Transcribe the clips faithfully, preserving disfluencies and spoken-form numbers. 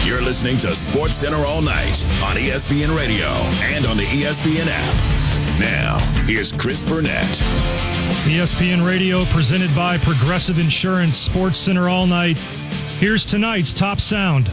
You're listening to Sports Center all night on E S P N Radio and on the E S P N app. Now, here's Chris Burnett. E S P N Radio presented by Progressive Insurance. Sports Center all night. Here's tonight's top sound.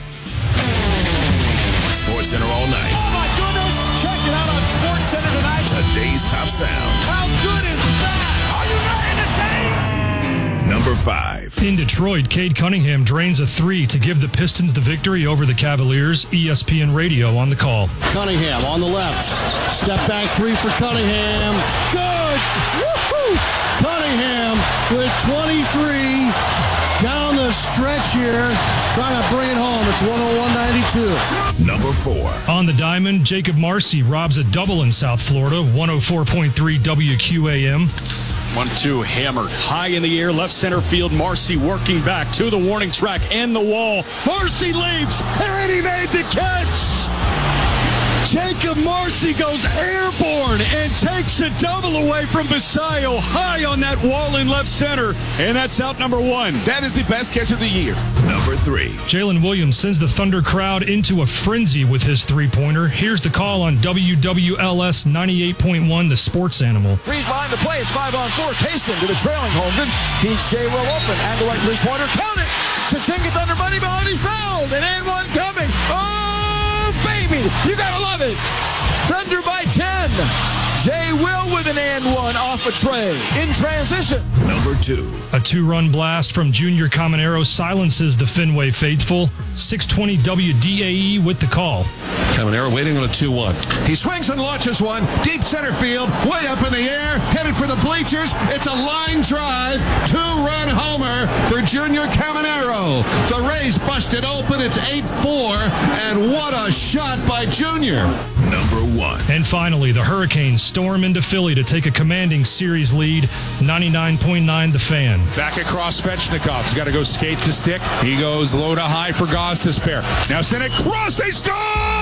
Sports Center all night. Oh my goodness! Check it out on Sports Center tonight. Today's top sound. How good is that? Are you ready to take? Number five. In Detroit, Cade Cunningham drains a three to give the Pistons the victory over the Cavaliers. E S P N Radio on the call. Cunningham on the left. Step back three for Cunningham. Good! Woo-hoo! Cunningham with twenty-three down the stretch here. Trying to bring it home. It's one oh one ninety-two. Number four. On the diamond, Jacob Marcy robs a double in South Florida. one oh four point three W Q A M. one two hammered high in the air, left center field. Marcy working back to the warning track and the wall. Marcy leaps, and he made the catch. Jacob Marcy goes airborne and takes a double away from Basayo, high on that wall in left center, and that's out number one. That is the best catch of the year. Number three. Jalen Williams sends the Thunder crowd into a frenzy with his three-pointer. Here's the call on W W L S ninety-eight point one, the sports animal. Breeze behind the play. It's five on four. Caston to the trailing Holmgren. Keith Shea will open. And the right three-pointer. Count it. Chichinga Thunder money behind. He's fouled. And and one coming. Oh, baby. You got to love it. Thunder by ten. Jay Will with an and one off a tray. In transition. Number two. A two-run blast from Junior Caminero silences the Fenway faithful. six twenty W D A E with the call. Caminero waiting on a two one. He swings and launches one. Deep center field. Way up in the air. Headed for the bleachers. It's a line drive. Two-run homer for Junior Caminero. The Rays busted open. It's eight four. And what a shot by Junior. Number one. And finally, the Hurricanes storm into Philly to take a commanding series lead. ninety-nine point nine The Fan. Back across Svechnikov. He's got to go skate the stick. He goes low to high for Goss to spare. Now send it cross. They score!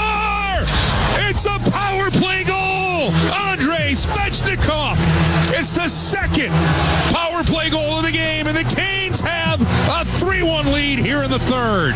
It's a power play goal! Andrei Svechnikov. It's the second power play goal of the game, and the Canes have a three one lead here in the third.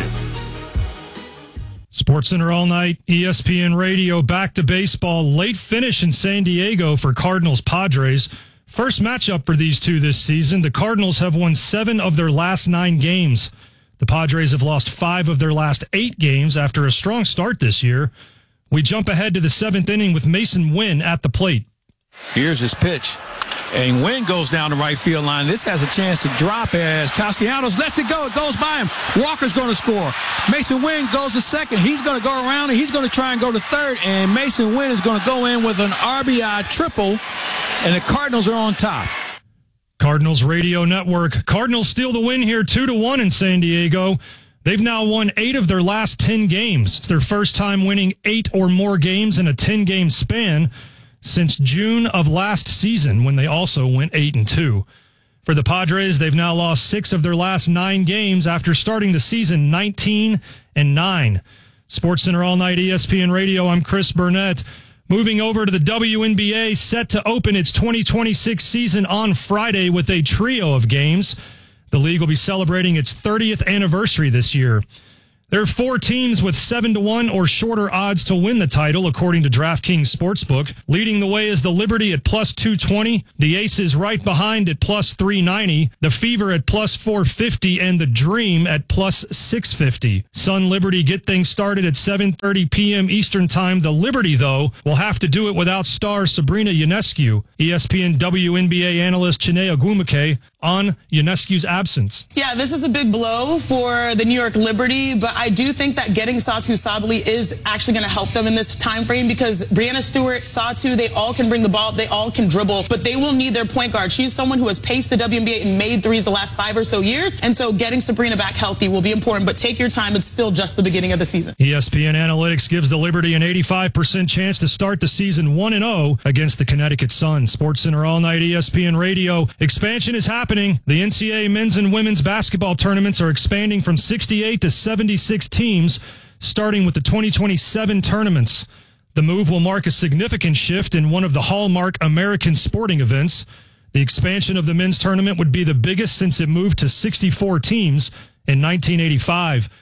Sports Center all night, E S P N Radio, back to baseball. Late finish in San Diego for Cardinals-Padres. First matchup for these two this season. The Cardinals have won seven of their last nine games. The Padres have lost five of their last eight games after a strong start this year. We jump ahead to the seventh inning with Mason Wynn at the plate. Here's his pitch. And Wynn goes down the right field line. This has a chance to drop as Castellanos lets it go. It goes by him. Walker's going to score. Mason Wynn goes to second. He's going to go around and he's going to try and go to third. And Mason Wynn is going to go in with an R B I triple. And the Cardinals are on top. Cardinals Radio Network. Cardinals steal the win here two to one in San Diego. They've now won eight of their last ten games. It's their first time winning eight or more games in a ten-game span since June of last season, when they also went eight and two. For the Padres, they've now lost six of their last nine games after starting the season nineteen and nine. Sports Center all night, E S P N Radio. I'm Chris Burnett. Moving over to the W N B A, set to open its twenty twenty-six season on Friday with a trio of games. The league will be celebrating its thirtieth anniversary this year. There are four teams with seven to one or shorter odds to win the title, according to DraftKings Sportsbook. Leading the way is the Liberty at plus two twenty, the Aces right behind at plus three ninety, the Fever at plus four fifty, and the Dream at plus six fifty. Sun Liberty get things started at seven thirty p.m. Eastern Time. The Liberty, though, will have to do it without star Sabrina Ionescu. E S P N W N B A analyst Chiney Ogwumike on Ionescu's absence. Yeah, this is a big blow for the New York Liberty, but I do think that getting Satou Sabally is actually going to help them in this time frame because Breanna Stewart, Satou, they all can bring the ball, they all can dribble, but they will need their point guard. She's someone who has paced the W N B A and made threes the last five or so years, and so getting Sabrina back healthy will be important, but take your time. It's still just the beginning of the season. E S P N Analytics gives the Liberty an eighty-five percent chance to start the season one and oh against the Connecticut Sun. Sports Center all night, E S P N Radio. Expansion is happening. The N C double A men's and women's basketball tournaments are expanding from sixty-eight to seventy-six teams, starting with the twenty twenty-seven tournaments. The move will mark a significant shift in one of the hallmark American sporting events. The expansion of the men's tournament would be the biggest since it moved to sixty-four teams in nineteen eighty-five.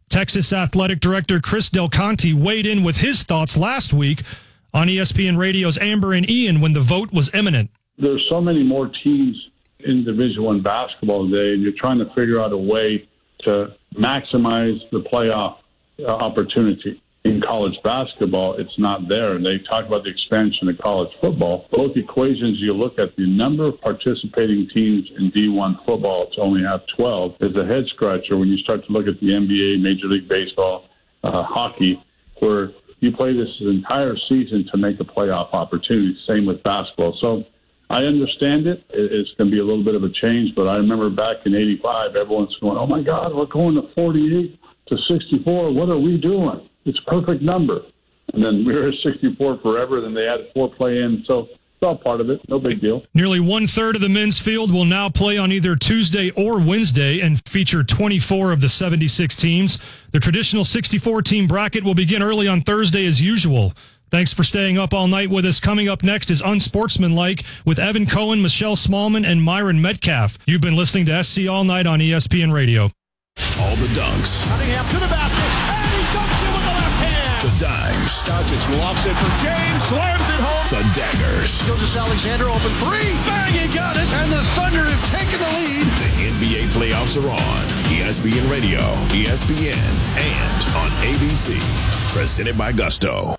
Texas Athletic Director Chris Del Conte weighed in with his thoughts last week on E S P N Radio's Amber and Ian when the vote was imminent. There's so many more teams in Division One basketball today, and you're trying to figure out a way to maximize the playoff uh, opportunity. In college basketball, it's not there. And they talk about the expansion of college football. Both equations you look at, the number of participating teams in D one football to only have twelve is a head scratcher when you start to look at the N B A, Major League Baseball, uh, hockey, where you play this entire season to make a playoff opportunity. Same with basketball. So I understand it. It's going to be a little bit of a change, but I remember back in eighty-five, everyone's going, oh, my God, we're going to forty-eight to sixty-four. What are we doing? It's a perfect number. And then we were at sixty-four forever. Then they added four play in. So it's all part of it. No big deal. Nearly one-third of the men's field will now play on either Tuesday or Wednesday and feature twenty-four of the seventy-six teams. The traditional sixty-four team bracket will begin early on Thursday as usual. Thanks for staying up all night with us. Coming up next is Unsportsmanlike with Evan Cohen, Michelle Smallman, and Myron Metcalf. You've been listening to S C All Night on E S P N Radio. All the dunks. Cunningham to the basket, and he dunks it with the left hand. The dimes. Doncic lofts it for James, slams it home. The daggers. Gilgeous Alexander open three. Bang, he got it. And the Thunder have taken the lead. The N B A playoffs are on. E S P N Radio, E S P N, and on A B C. Presented by Gusto.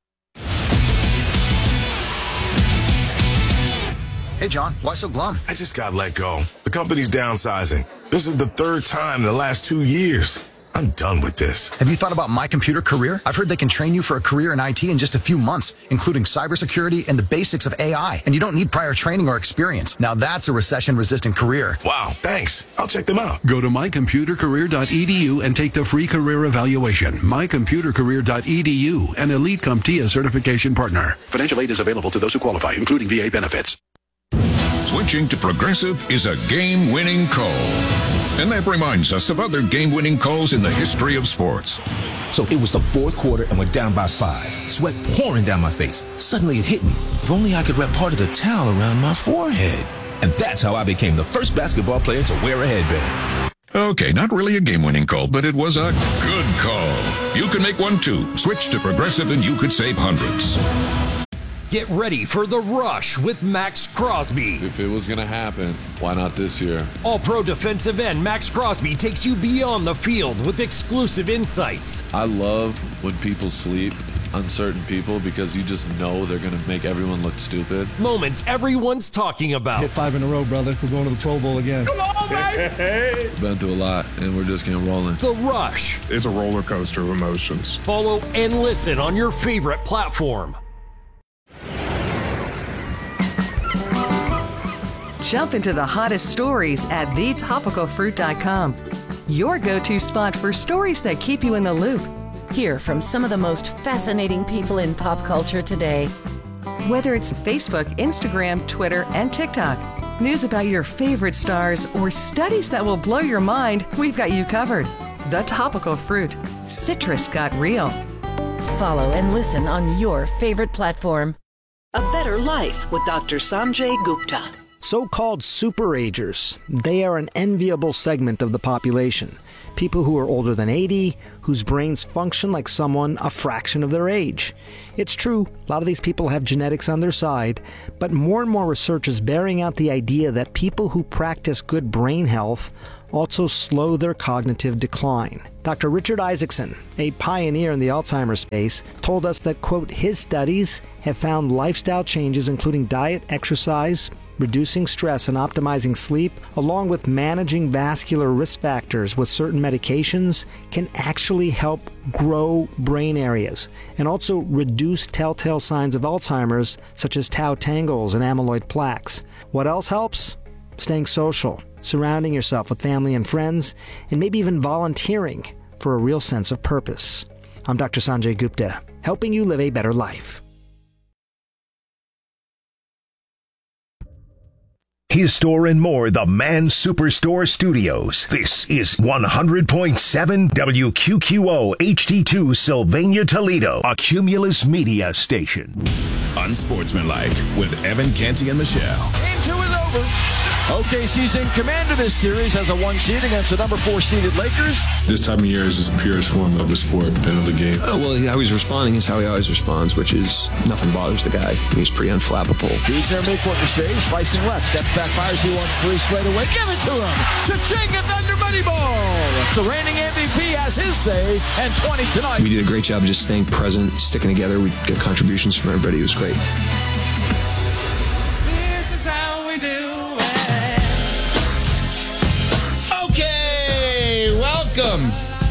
Hey, John, why so glum? I just got let go. The company's downsizing. This is the third time in the last two years. I'm done with this. Have you thought about My Computer Career? I've heard they can train you for a career in I T in just a few months, including cybersecurity and the basics of A I. And you don't need prior training or experience. Now that's a recession-resistant career. Wow, thanks. I'll check them out. Go to my computer career dot e d u and take the free career evaluation. my computer career dot e d u, an Elite CompTIA certification partner. Financial aid is available to those who qualify, including V A benefits. Switching to Progressive is a game-winning call. And that reminds us of other game-winning calls in the history of sports. So it was the fourth quarter and we're down by five. Sweat pouring down my face. Suddenly it hit me. If only I could wrap part of the towel around my forehead. And that's how I became the first basketball player to wear a headband. Okay, not really a game-winning call, but it was a good call. You can make one too. Switch to Progressive and you could save hundreds. Get ready for The Rush with Max Crosby. If it was going to happen, why not this year? All-pro defensive end Max Crosby takes you beyond the field with exclusive insights. I love when people sleep, uncertain people, because you just know they're going to make everyone look stupid. Moments everyone's talking about. Hit five in a row, brother. We're going to the Pro Bowl again. Come on, baby! Been through a lot, and we're just getting rolling. The Rush. It's a roller coaster of emotions. Follow and listen on your favorite platform. Jump into the hottest stories at the topical fruit dot com. Your go-to spot for stories that keep you in the loop. Hear from some of the most fascinating people in pop culture today. Whether it's Facebook, Instagram, Twitter, and TikTok, news about your favorite stars, or studies that will blow your mind, we've got you covered. The Topical Fruit. Citrus got real. Follow and listen on your favorite platform. A Better Life with Doctor Sanjay Gupta. So-called superagers, they are an enviable segment of the population. People who are older than eighty, whose brains function like someone a fraction of their age. It's true, a lot of these people have genetics on their side, but more and more research is bearing out the idea that people who practice good brain health also slow their cognitive decline. Doctor Richard Isaacson, a pioneer in the Alzheimer's space, told us that, quote, his studies have found lifestyle changes including diet, exercise, reducing stress and optimizing sleep, along with managing vascular risk factors with certain medications, can actually help grow brain areas and also reduce telltale signs of Alzheimer's, such as tau tangles and amyloid plaques. What else helps? Staying social, surrounding yourself with family and friends, and maybe even volunteering for a real sense of purpose. I'm Doctor Sanjay Gupta, helping you live a better life. His Store and More, the Man Superstore Studios. This is one hundred point seven W Q Q O H D two Sylvania, Toledo, a Cumulus Media station. Unsportsmanlike with Evan Canty and Michelle. Game two is over. over. O K C's in command of this series as a one seed against the number four seeded Lakers. This time of year is just the purest form of the sport and of the game. Oh, well, how he's responding is how he always responds, which is nothing bothers the guy. He's pretty unflappable. He's their midcourt to Shea, slicing left, steps back, fires. He wants three straight away. Give it to him. Cha-ching at Thunder Money Ball. The reigning M V P has his say, and twenty tonight. We did a great job of just staying present, sticking together. We got contributions from everybody. It was great. This is how we do it. Okay, welcome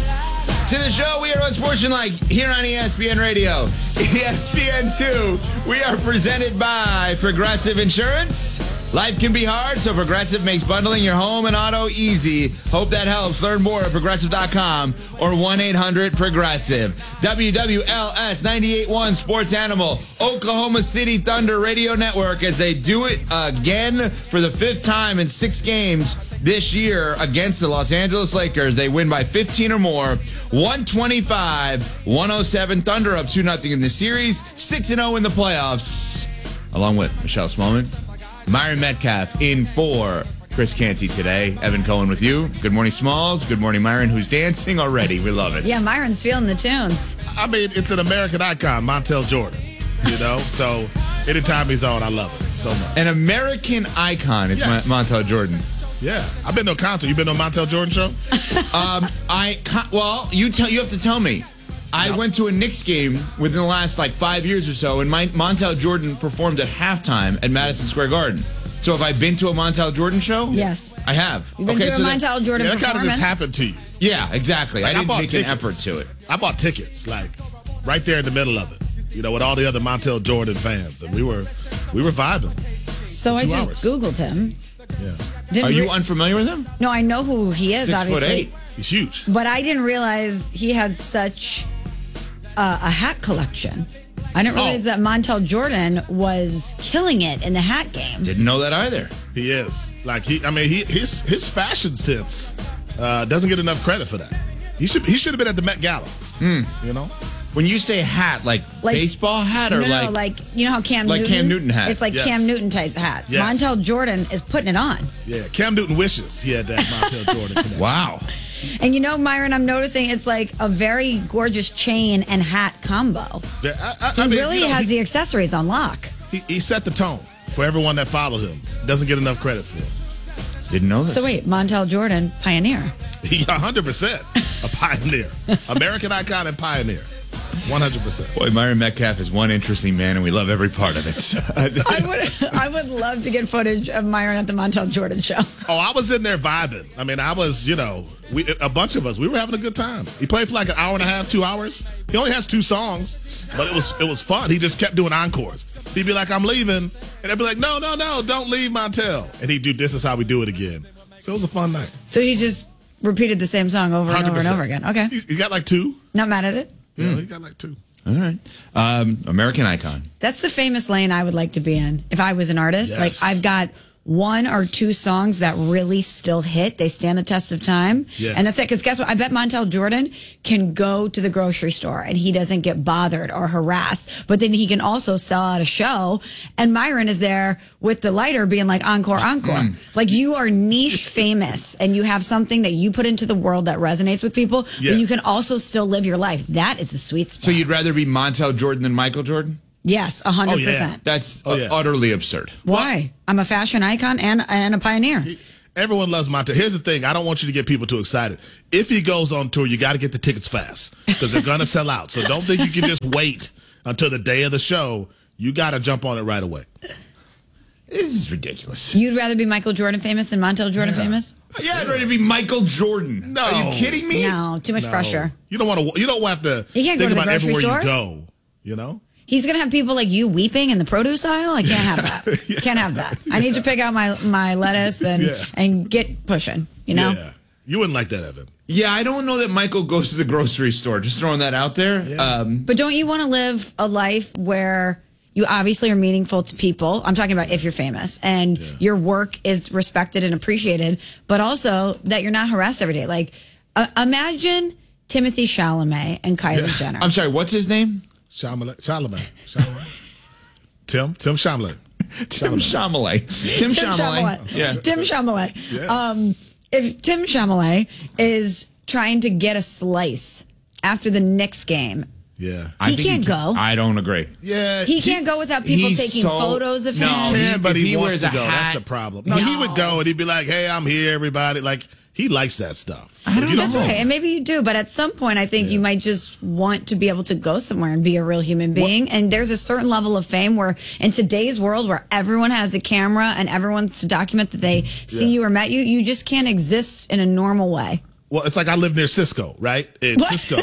to the show. We are Unsportsmanlike here on E S P N Radio. E S P N two, we are presented by Progressive Insurance. Life can be hard, so Progressive makes bundling your home and auto easy. Hope that helps. Learn more at progressive dot com or one eight hundred progressive. W W L S ninety-eight point one Sports Animal, Oklahoma City Thunder Radio Network, as they do it again for the fifth time in six games this year against the Los Angeles Lakers. They win by fifteen or more. one twenty-five one oh seven Thunder up two nothing in the series. six and oh in the playoffs. Along with Michelle Smallman, Myron Metcalf in for Chris Canty today. Evan Cohen with you. Good morning, Smalls. Good morning, Myron, who's dancing already. We love it. Yeah, Myron's feeling the tunes. I mean, it's an American icon, Montel Jordan. You know, so anytime he's on, I love it so much. An American icon. It's Yes. Montel Jordan. Yeah, I've been to a concert. You been to a Montel Jordan show? um, I well, you tell you have to tell me. I yep. went to a Knicks game within the last like five years or so, and my, Montel Jordan performed at halftime at Madison Square Garden. So have I been to a Montel Jordan show? Yes. I have. You've been okay, to a so Montel that, Jordan yeah, that performance? kind of just happened to you. Yeah, exactly. Like, I didn't I make tickets. an effort to it. I bought tickets, like, right there in the middle of it, you know, with all the other Montel Jordan fans. And we were we were vibing. So I just hours. Googled him. Yeah. Didn't Are you re- unfamiliar with him? No, I know who he is, Six obviously. foot eight. He's huge. But I didn't realize he had such uh, a hat collection. I didn't realize oh. that Montel Jordan was killing it in the hat game. Didn't know that either. He is. Like, he, I mean, he his his fashion sense uh, doesn't get enough credit for that. He should he should have been at the Met Gala. Hmm. You know? When you say hat, like, Like- baseball hat or no, like... no, like, you know how Cam like Newton? Cam Newton hat. It's like Yes. Cam Newton type hats. Yes. Montel Jordan is putting it on. Yeah, Cam Newton wishes he had that Montel Jordan connection. Wow. And you know, Myron, I'm noticing it's like a very gorgeous chain and hat combo. Yeah, I, I, He I mean, really you know, has he, the accessories on lock. he, he set the tone for everyone that followed him. Doesn't get enough credit for it. Didn't know this. So wait, Montel Jordan, pioneer. He one hundred percent a pioneer. American icon and pioneer. one hundred percent. Boy, Myron Metcalf is one interesting man, and we love every part of it. I would I would love to get footage of Myron at the Montel Jordan show. Oh, I was in there vibing. I mean, I was, you know, we a bunch of us, we were having a good time. He played for like an hour and a half, two hours. He only has two songs, but it was it was fun. He just kept doing encores. He'd be like, I'm leaving. And I'd be like, no, no, no, don't leave, Montel. And he'd do, this is how we do it again. So it was a fun night. So he just repeated the same song over and over and over again. Okay. He, he got like two. Not mad at it. You know, he got like two. All right. Um, American icon. That's the famous lane I would like to be in if I was an artist. Yes. Like, I've got one or two songs that really still hit. They stand the test of time. Yeah. And that's it. Because guess what? I bet Montel Jordan can go to the grocery store and he doesn't get bothered or harassed. But then he can also sell out a show. And Myron is there with the lighter being like, encore, encore. Like, you are niche famous and you have something that you put into the world that resonates with people. Yeah. But you can also still live your life. That is the sweet spot. So you'd rather be Montel Jordan than Michael Jordan? Yes, one hundred percent. That's Oh, yeah. utterly absurd. Why? I'm a fashion icon and and a pioneer. Everyone loves Montel. Here's the thing. I don't want you to get people too excited. If he goes on tour, you got to get the tickets fast because they're going to sell out. So don't think you can just wait until the day of the show. You got to jump on it right away. This is ridiculous. You'd rather be Michael Jordan famous than Montel Jordan Yeah. famous? Yeah, I'd rather be Michael Jordan. No. Are you kidding me? No, too much No. pressure. You don't want to. You don't have to You can't go think to the about grocery everywhere store. you go. You know. He's going to have people like you weeping in the produce aisle? I can't have that. Yeah. Can't have that. I need to pick out my, my lettuce and, Yeah. and get pushing, you know? Yeah. You wouldn't like that, Evan. Yeah, I don't know that Michael goes to the grocery store. Just throwing that out there. Um, But don't you want to live a life where you obviously are meaningful to people? I'm talking about if you're famous and your work is respected and appreciated, but also that you're not harassed every day. Like, uh, imagine Timothy Chalamet and Kylie Jenner. I'm sorry, what's his name? Chalamet. Chalamet. Chalamet. Tim. Tim Chalamet. Tim Chalamet. Tim, Tim Chalamet. Chalamet. Yeah. Tim Chalamet. Yeah. Um, if Tim Chalamet is trying to get a slice after the Knicks game, Yeah. he can't go. I don't agree. Yeah. He can't go without people he's taking so- photos of No, him. He can, but if he, he wants wears to a go. That's hat- the problem. No, he would go and he'd be like, "Hey, I'm here, everybody." Like he likes that stuff. I don't You That's know. right. And maybe you do, but at some point, I think you might just want to be able to go somewhere and be a real human being. And there's a certain level of fame where, in today's world, where everyone has a camera and everyone wants to document that they see Yeah. you or met you, you just can't exist in a normal way. Well, it's like I live near Cisco, right? In What? Cisco.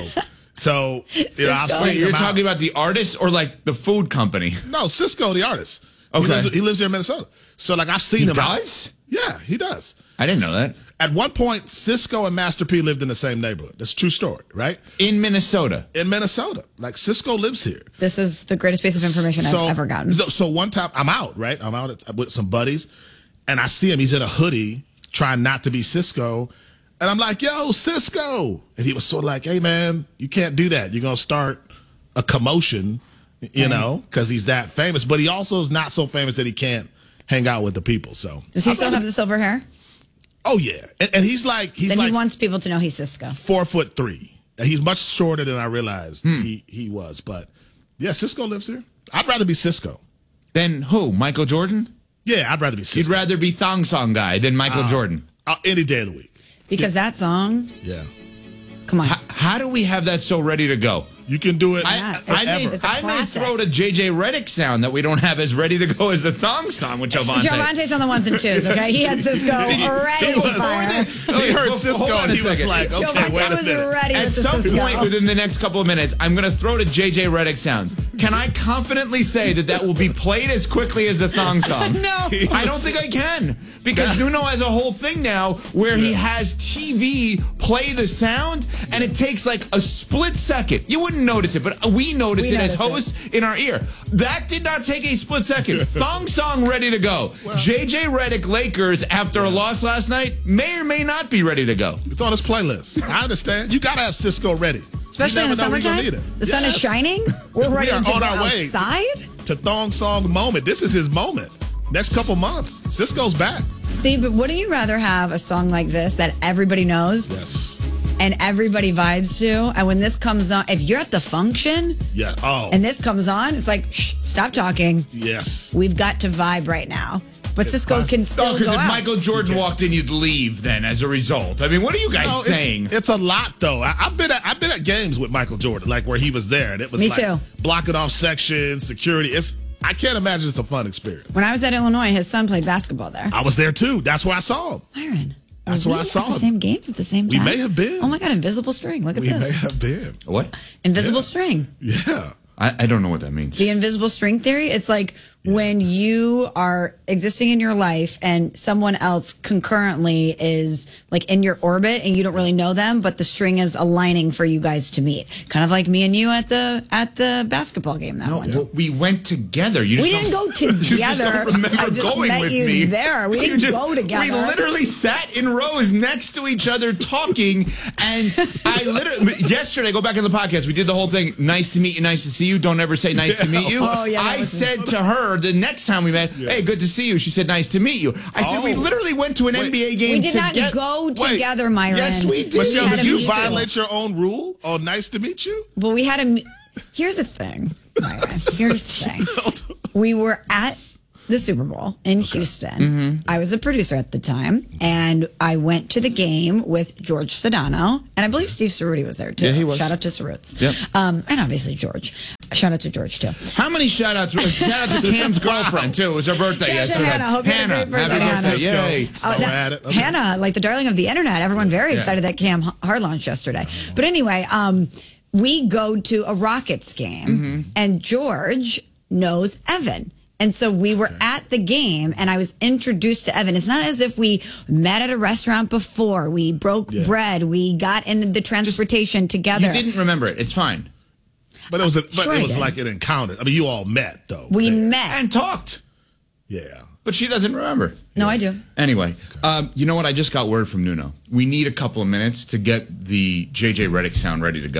So, you know, I've Cisco? seen Wait, you're him out. talking about the artist or like the food company? No, Cisco, the artist. Okay. He lives, he lives here in Minnesota. So, like, I've seen He him out. does? Yeah, he does. I didn't know that. At one point, Cisco and Master P lived in the same neighborhood. That's a true story, right? In Minnesota. In Minnesota. Like, Cisco lives here. This is the greatest piece of information So- I've ever gotten. So, so one time, I'm out, right? I'm out at, with some buddies, and I see him. He's in a hoodie, trying not to be Cisco. And I'm like, yo, Cisco. And he was sort of like, hey, man, you can't do that. You're going to start a commotion, you Right. know, because he's that famous. But he also is not so famous that he can't hang out with the people. So Does he I'd still rather- have the silver hair? Oh, yeah. And, and he's like, he's Then like he wants people to know he's Cisco. four foot three. And he's much shorter than I realized Hmm. he, he was. But yeah, Cisco lives here. I'd rather be Cisco. Then who? Michael Jordan? Yeah, I'd rather be Cisco. You'd rather be Thong Song guy than Michael Uh, Jordan. Uh, any day of the week. Because that song, Yeah. come on. How, how do we have that so ready to go? You can do it. I, Yeah, I, it's- may, it's a I may classic. throw the J J Redick sound that we don't have as ready to go as the Thong Song with Javante. Jovante's on the ones and twos, okay? He had Cisco Did you- ready he to was- fire. He heard Hold Cisco on and a he was second. like, okay, Jovante wait a was minute. ready At with the some Cisco. point within the next couple of minutes, I'm going to throw the J J Redick sound. Can I confidently say that that will be played as quickly as the Thong Song? No. I don't think I can. Because Nuno has a whole thing now where he has T V play the sound, and it takes like a split second. You wouldn't notice it, but we notice We it as notice it. hosts in our ear. That did not take a split second. Thong Song ready to go. J J Redick Lakers, after a loss last night, may or may not be ready to go. It's on his playlist. I understand. You got to have Cisco ready. Especially You in the never know when you're summertime. gonna need it. The sun is Yes. shining. We're ready We are to on go our way. outside. To Thong Song moment. This is his moment. Next couple months, Cisco's back. See, but wouldn't you rather have a song like this that everybody knows Yes. and everybody vibes to? And when this comes on, if you're at the function Yeah. Oh. and this comes on, it's like, shh, stop talking. yes. We've got to vibe right now. But Cisco possible. can still Oh, because go if out. Michael Jordan walked in, you'd leave then as a result. I mean, what are you guys No, it's- saying? It's, a lot though. I, I've been at I've been at games with Michael Jordan, like where he was there, and it was Me like too. blocking off sections, security. It's I can't imagine it's a fun experience. When I was at Illinois, his son played basketball there. I was there too. That's where I saw him. Myron. That's were where I we saw at the him. same games at the same We time. may have been. Oh my God, invisible string. Look at We this. may have been. What? Invisible string. Yeah. I, I don't know what that means. The invisible string theory, it's like when you are existing in your life and someone else concurrently is like in your orbit and you don't really know them, but the string is aligning for you guys to meet. Kind of like me and you at the at the basketball game that one. Well, we went together. You We just didn't don't- go You just together. don't remember I just going met with you me. there. We You didn't just- go together. We literally sat in rows next to each other talking, and I literally yesterday go back in the podcast. We did the whole thing. Nice to meet you. Nice to see you. Don't ever say nice to meet you. Oh, yeah, that I was- said to her the next time we met, "Hey, good to see you." She said, "Nice to meet you." I said, "We Oh. literally went to an N B A game we did not together." go Wait. together, Myron. Yes, we did. Michelle, had did a you meeting. violate your own rule? Oh, nice to meet you. Well, we had a. me- Here's the thing, Myron. Here's the thing. We were at the Super Bowl in Houston. Mm-hmm. I was a producer at the time, and I went to the game with George Sedano, and I believe Steve Cerruti was there too. Yeah, he was. Shout out to Cerruts. Yep. Um, and obviously George. Shout out to George too. How many shout outs? Shout out to Cam's girlfriend, too. It was her birthday Shout out to yesterday. Hannah. Hope you had a great birthday, happy Hannah. birthday. Yay. Oh, Oh, that- at it. Okay. Hannah, like the darling of the internet. Everyone very Yeah. excited that Cam Hard launched yesterday. But anyway, um, we go to a Rockets game, Mm-hmm. and George knows Evan. And so we were at the game, and I was introduced to Evan. It's not as if we met at a restaurant before. We broke Yeah. bread. We got into the transportation together. You didn't remember it. It's fine. But it was a, but Sure I it was did. like an encounter. I mean, you all met though. We there. met. And talked. Yeah. But she doesn't remember. No, I do. Anyway, um, you know what? I just got word from Nuno. We need a couple of minutes to get the J J Redick sound ready to go.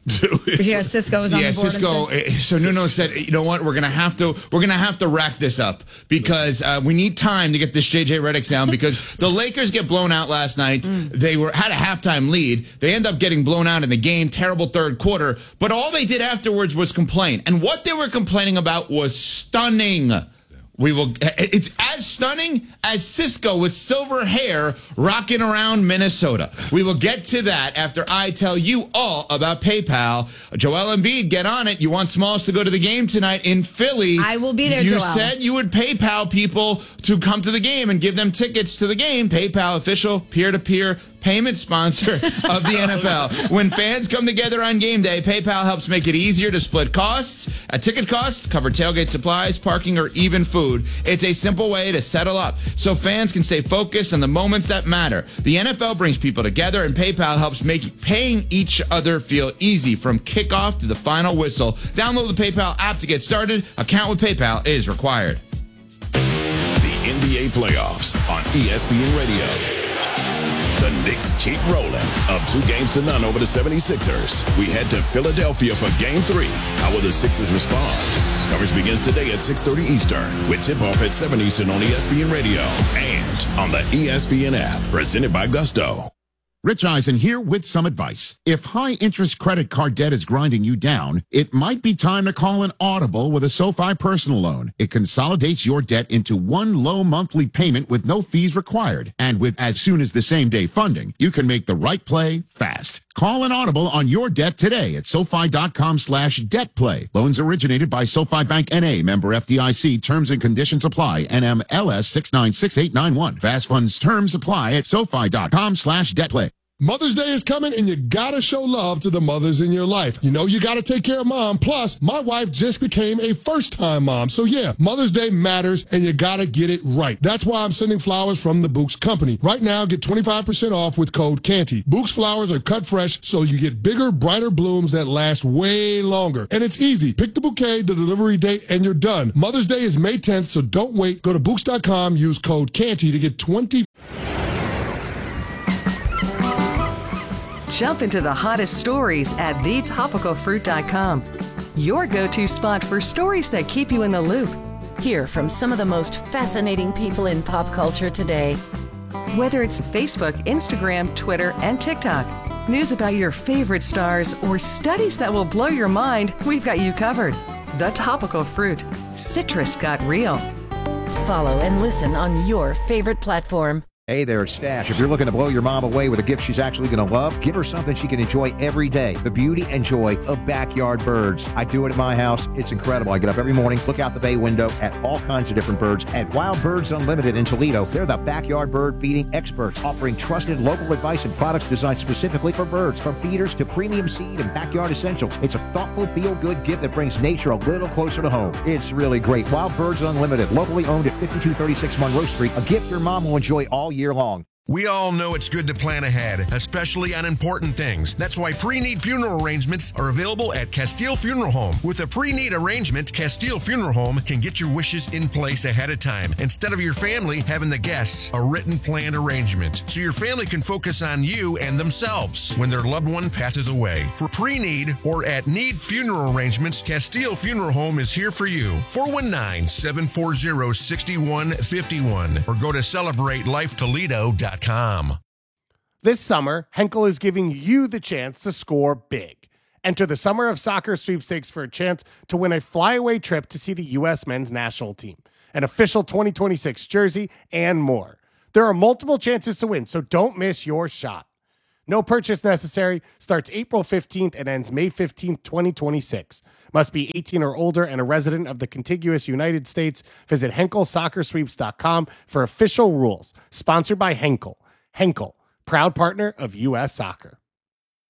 Yeah, Cisco was on yeah, the board. Cisco. and So Nuno said, you know what? We're gonna have to. We're gonna have to rack this up because uh, we need time to get this J J Redick sound because the Lakers get blown out last night. Mm. They were had a halftime lead. They end up getting blown out in the game. Terrible third quarter. But all they did afterwards was complain, and what they were complaining about was stunning. We will. It's as stunning as Cisco with silver hair rocking around Minnesota. We will get to that after I tell you all about PayPal. Joel Embiid, get on it. You want Smalls to go to the game tonight in Philly. I will be there, You Joel. said you would PayPal people to come to the game and give them tickets to the game. PayPal, official peer-to-peer payment sponsor of the N F L. When fans come together on game day, PayPal helps make it easier to split costs, uh, ticket costs, cover tailgate supplies, parking, or even food. It's a simple way to settle up so fans can stay focused on the moments that matter. The N F L brings people together, and PayPal helps make paying each other feel easy from kickoff to the final whistle. Download the PayPal app to get started. Account with PayPal is required. The N B A playoffs on E S P N Radio. The Knicks keep rolling, up two games to none over the seventy-sixers. We head to Philadelphia for game three. How will the Sixers respond? Coverage begins today at six thirty Eastern with tip-off at seven Eastern on E S P N Radio and on the E S P N app, presented by Gusto. Rich Eisen here with some advice. If high-interest credit card debt is grinding you down, it might be time to call an Audible with a SoFi personal loan. It consolidates your debt into one low monthly payment with no fees required. And with as soon as the same-day funding, you can make the right play fast. Call an Audible on your debt today at SoFi.com slash debt play. Loans originated by SoFi Bank N A, member F D I C. Terms and conditions apply. N M L S six nine six eight nine one. Fast funds terms apply at SoFi.com slash debt play. Mother's Day is coming, and you gotta show love to the mothers in your life. You know you gotta take care of mom. Plus, my wife just became a first-time mom. So yeah, Mother's Day matters, and you gotta get it right. That's why I'm sending flowers from the Books Company. Right now, get twenty-five percent off with code Canty. Books flowers are cut fresh, so you get bigger, brighter blooms that last way longer. And it's easy. Pick the bouquet, the delivery date, and you're done. Mother's Day is May tenth, so don't wait. Go to Books dot com, use code Canty to get twenty. Jump into the hottest stories at the topical fruit dot com. Your go-to spot for stories that keep you in the loop. Hear from some of the most fascinating people in pop culture today. Whether it's Facebook, Instagram, Twitter, and TikTok, news about your favorite stars, or studies that will blow your mind, we've got you covered. The Topical Fruit. Citrus got real. Follow and listen on your favorite platform. Hey there, it's Stash. If you're looking to blow your mom away with a gift she's actually going to love, give her something she can enjoy every day. The beauty and joy of backyard birds. I do it at my house. It's incredible. I get up every morning, look out the bay window at all kinds of different birds. At Wild Birds Unlimited in Toledo, they're the backyard bird feeding experts, offering trusted local advice and products designed specifically for birds, from feeders to premium seed and backyard essentials. It's a thoughtful, feel-good gift that brings nature a little closer to home. It's really great. Wild Birds Unlimited, locally owned at fifty-two thirty-six Monroe Street. A gift your mom will enjoy all year long. We all know it's good to plan ahead, especially on important things. That's why pre-need funeral arrangements are available at Castile Funeral Home. With a pre-need arrangement, Castile Funeral Home can get your wishes in place ahead of time, instead of your family having the guests a written planned arrangement, so your family can focus on you and themselves when their loved one passes away. For pre-need or at need funeral arrangements, Castile Funeral Home is here for you. four one nine, seven four zero, six one five one or go to celebrate life toledo dot com. This summer, Henkel is giving you the chance to score big. Enter the Summer of Soccer sweepstakes for a chance to win a flyaway trip to see the U S men's national team, an official twenty twenty-six jersey, and more. There are multiple chances to win, so don't miss your shot. No purchase necessary, starts April fifteenth and ends May fifteenth, twenty twenty-six. Must be eighteen or older and a resident of the contiguous United States. Visit Henkel Soccer Sweeps dot com for official rules. Sponsored by Henkel. Henkel, proud partner of U S Soccer.